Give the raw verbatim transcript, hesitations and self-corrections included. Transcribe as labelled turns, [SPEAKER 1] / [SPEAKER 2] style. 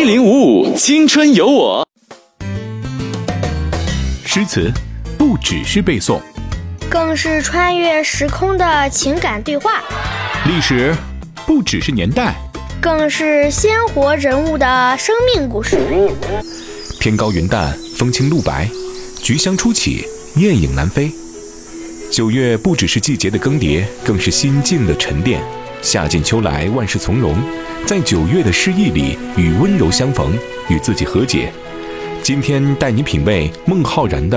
[SPEAKER 1] 零五五青春有我。
[SPEAKER 2] 诗词不只是背诵，
[SPEAKER 3] 更是穿越时空的情感对话；
[SPEAKER 2] 历史不只是年代，
[SPEAKER 3] 更是鲜活人物的生命故事。
[SPEAKER 2] 天高云淡，风轻露白，菊香初起，雁影南飞。九月不只是季节的更迭，更是心境的沉淀。夏尽秋来，万事从容，在九月的诗意里，与温柔相逢，与自己和解。今天带你品味孟浩然的